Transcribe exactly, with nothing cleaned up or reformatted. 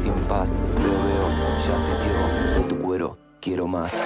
sin paz. Veo, veo, ya estoy ciego de tu cuero, quiero más.